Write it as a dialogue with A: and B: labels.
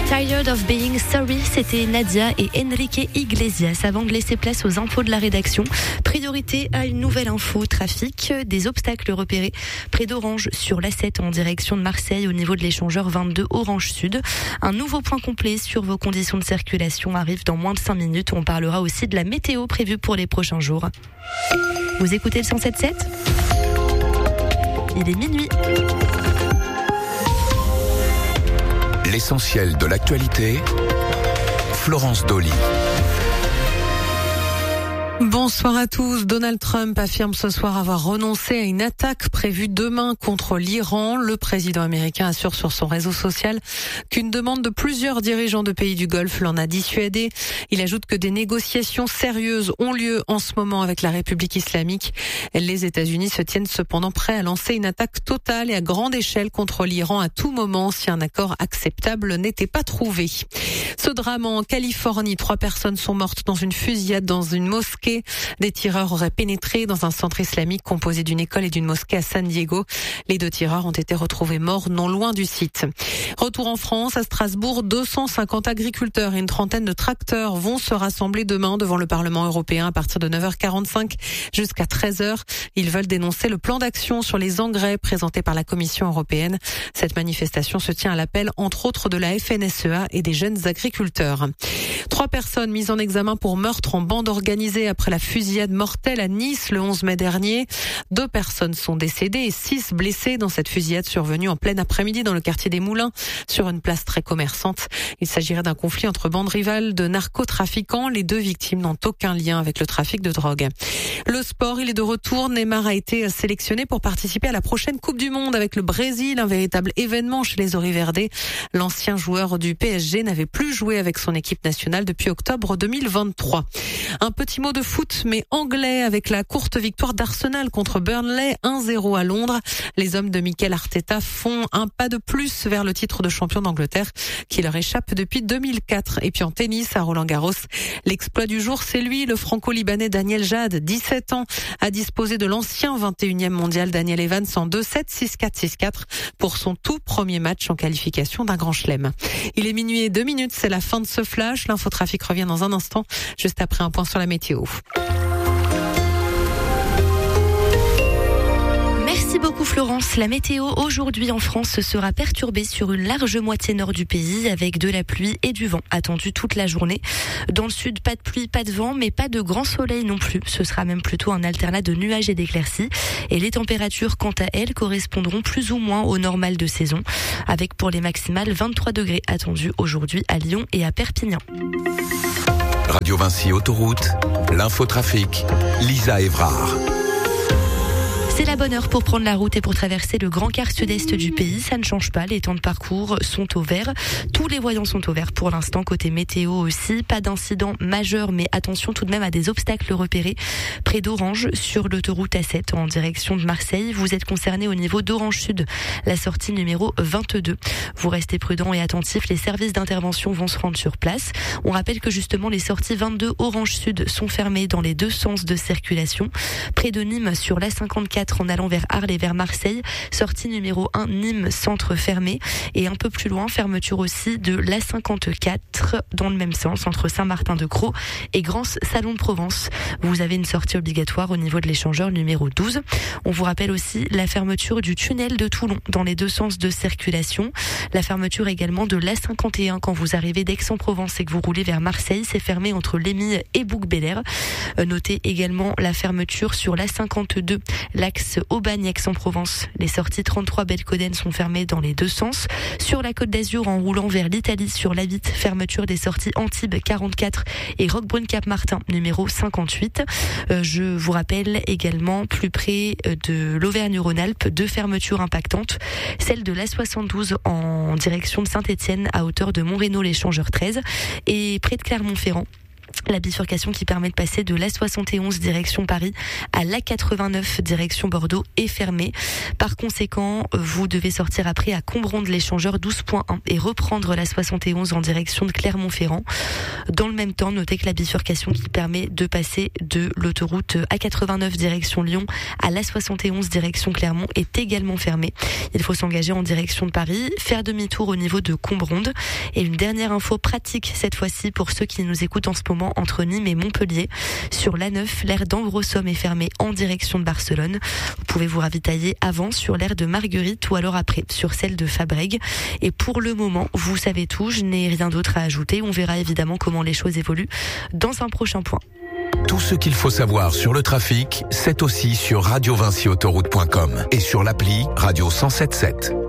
A: Tired of Being Sorry, c'était Nadia et Enrique Iglesias. Avant de laisser place aux infos de la rédaction, priorité à une nouvelle info trafic. Des obstacles repérés près d'Orange sur l'A7 en direction de Marseille au niveau de l'échangeur 22 Orange Sud. Un nouveau point complet sur vos conditions de circulation arrive dans moins de 5 minutes. On parlera aussi de la météo prévue pour les prochains jours. Vous écoutez le 107.7 ? Il est minuit.
B: L'essentiel de l'actualité, Florence Dolly.
C: Bonsoir à tous. Donald Trump affirme ce soir avoir renoncé à une attaque prévue demain contre l'Iran. Le président américain assure sur son réseau social qu'une demande de plusieurs dirigeants de pays du Golfe l'en a dissuadé. Il ajoute que des négociations sérieuses ont lieu en ce moment avec la République islamique. Les États-Unis se tiennent cependant prêts à lancer une attaque totale et à grande échelle contre l'Iran à tout moment si un accord acceptable n'était pas trouvé. Ce drame en Californie, 3 personnes sont mortes dans une fusillade dans une mosquée. Des tireurs auraient pénétré dans un centre islamique composé d'une école et d'une mosquée à San Diego. Les 2 tireurs ont été retrouvés morts non loin du site. Retour en France, à Strasbourg, 250 agriculteurs et une trentaine de tracteurs vont se rassembler demain devant le Parlement européen à partir de 9h45 jusqu'à 13h. Ils veulent dénoncer le plan d'action sur les engrais présenté par la Commission européenne. Cette manifestation se tient à l'appel, entre autres, de la FNSEA et des jeunes agriculteurs. 3 personnes mises en examen pour meurtre en bande organisée après la fusillade mortelle à Nice le 11 mai dernier. 2 personnes sont décédées et 6 blessées dans cette fusillade survenue en plein après-midi dans le quartier des Moulins, sur une place très commerçante. Il s'agirait d'un conflit entre bandes rivales de narcotrafiquants. Les 2 victimes n'ont aucun lien avec le trafic de drogue. Le sport, il est de retour. Neymar a été sélectionné pour participer à la prochaine Coupe du Monde avec le Brésil, un véritable événement chez les Auriverdés. L'ancien joueur du PSG n'avait plus joué avec son équipe nationale depuis octobre 2023. Un petit mot de foot, mais anglais, avec la courte victoire d'Arsenal contre Burnley, 1-0 à Londres. Les hommes de Mikel Arteta font un pas de plus vers le titre de champion d'Angleterre qui leur échappe depuis 2004. Et puis en tennis, à Roland-Garros, l'exploit du jour, c'est lui, le franco-libanais Daniel Jad, 17 ans, a disposé de l'ancien 21e mondial Daniel Evans en 2-7, 6-4, 6-4 pour son tout premier match en qualification d'un grand chelem. Il est minuit et 2 minutes, c'est la fin de ce flash. L'infotrafic revient dans un instant, juste après un point sur la météo.
A: Merci beaucoup Florence. La météo aujourd'hui en France sera perturbée sur une large moitié nord du pays avec de la pluie et du vent attendu toute la journée. Dans le sud, pas de pluie, pas de vent, mais pas de grand soleil non plus. Ce sera même plutôt un alternat de nuages et d'éclaircies. Et les températures, quant à elles, correspondront plus ou moins au normal de saison, avec pour les maximales 23 degrés attendus aujourd'hui à Lyon et à Perpignan.
B: Radio Vinci Autoroute, l'infotrafic, Lisa Évrard.
A: C'est la bonne heure pour prendre la route et pour traverser le grand quart sud-est du pays. Ça ne change pas, les temps de parcours sont au vert. Tous les voyants sont au vert pour l'instant, côté météo aussi. Pas d'incident majeur, mais attention tout de même à des obstacles repérés près d'Orange sur l'autoroute A7 en direction de Marseille. Vous êtes concerné au niveau d'Orange Sud, la sortie numéro 22. Vous restez prudents et attentifs, les services d'intervention vont se rendre sur place. On rappelle que justement les sorties 22 Orange Sud sont fermées dans les 2 sens de circulation. Près de Nîmes sur l'A54 en allant vers Arles et vers Marseille, sortie numéro 1 Nîmes centre fermé, et un peu plus loin fermeture aussi de l'A54 dans le même sens entre Saint-Martin-de-Crau et Grance Salon de Provence. Vous avez une sortie obligatoire au niveau de l'échangeur numéro 12. On vous rappelle aussi la fermeture du tunnel de Toulon dans les 2 sens de circulation, la fermeture également de l'A51 quand vous arrivez d'Aix-en-Provence et que vous roulez vers Marseille, c'est fermé entre Lémy et Bouc-Bélair. Notez également la fermeture sur l'A52 l'axe Aubagne-Aix-en-Provence. Les sorties 33 Belcoden sont fermées dans les 2 sens. Sur la Côte d'Azur, en roulant vers l'Italie, sur l'A8, fermeture des sorties Antibes 44 et Roquebrune-Cap-Martin, numéro 58. Je vous rappelle également, plus près de l'Auvergne-Rhône-Alpes, 2 fermetures impactantes. Celle de l'A72 en direction de Saint-Étienne à hauteur de Montrénaud-l'Échangeur 13 et près de Clermont-Ferrand. La bifurcation qui permet de passer de l'A71 direction Paris à l'A89 direction Bordeaux est fermée. Par conséquent, vous devez sortir après à Combronde-l'Échangeur 12.1 et reprendre l'A71 en direction de Clermont-Ferrand. Dans le même temps, notez que la bifurcation qui permet de passer de l'autoroute A89 direction Lyon à l'A71 direction Clermont est également fermée. Il faut s'engager en direction de Paris, faire demi-tour au niveau de Combronde. Et une dernière info pratique cette fois-ci pour ceux qui nous écoutent en ce moment entre Nîmes et Montpellier. Sur l'A9, l'aire d'Ambrossomme est fermée en direction de Barcelone. Vous pouvez vous ravitailler avant sur l'aire de Marguerite ou alors après sur celle de Fabrègues. Et pour le moment, vous savez tout, je n'ai rien d'autre à ajouter. On verra évidemment comment les choses évoluent dans un prochain point.
B: Tout ce qu'il faut savoir sur le trafic, c'est aussi sur radiovinciautoroute.com et sur l'appli Radio 107.7.